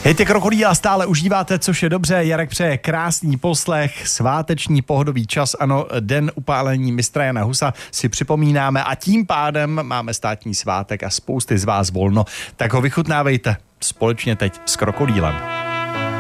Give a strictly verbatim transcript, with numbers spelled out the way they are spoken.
Hejte Krokodýla stále užíváte, což je dobře. Jarek přeje krásný poslech, sváteční pohodový čas, ano, den upálení mistra Jana Husa si připomínáme a tím pádem máme státní svátek a spousty z vás volno, tak ho vychutnávejte společně teď s Krokodýlem.